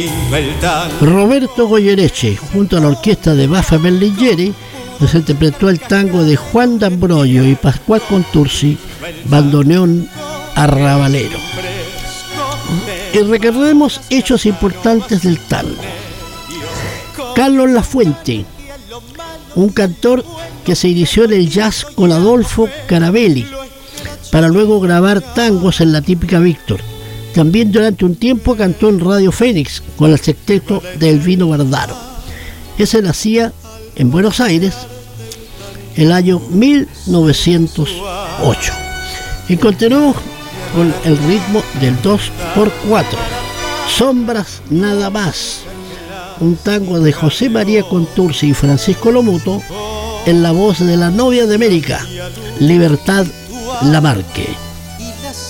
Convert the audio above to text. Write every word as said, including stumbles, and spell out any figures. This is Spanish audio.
Roberto Goyeneche, junto a la orquesta de Baffa Berlingeri, nos interpretó el tango de Juan D'Ambrosio y Pascual Contursi, Bandoneón Arrabalero. Y recordemos hechos importantes del tango. Carlos Lafuente, un cantor que se inició en el jazz con Adolfo Carabelli, para luego grabar tangos en la típica Víctor. También durante un tiempo cantó en Radio Fénix con el sexteto de Elvino Bardaro. Ese nacía en Buenos Aires el año mil novecientos ocho. Y continuamos con el ritmo del dos por cuatro. Sombras nada más. Un tango de José María Contursi y Francisco Lomuto en la voz de la novia de América, Libertad Lamarque.